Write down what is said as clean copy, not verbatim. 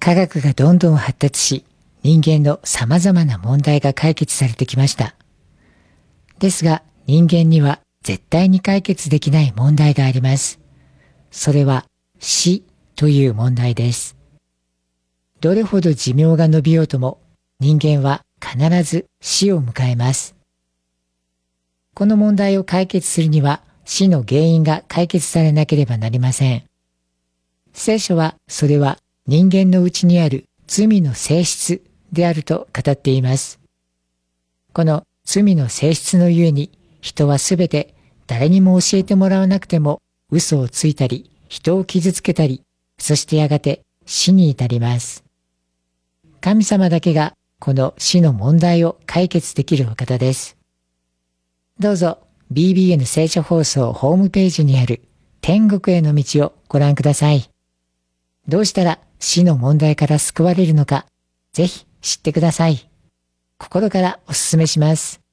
科学がどんどん発達し、人間の様々な問題が解決されてきました。ですが、人間には絶対に解決できない問題があります。それは死という問題です。どれほど寿命が延びようとも、人間は必ず死を迎えます。この問題を解決するには、死の原因が解決されなければなりません。聖書はそれは人間のうちにある罪の性質であると語っています。この罪の性質のゆえに、人はすべて誰にも教えてもらわなくても嘘をついたり、人を傷つけたり、そしてやがて死に至ります。神様だけがこの死の問題を解決できるお方です。どうぞ BBN 聖書放送ホームページにある天国への道をご覧ください。どうしたら死の問題から救われるのか、ぜひ知ってください。心からお勧めします。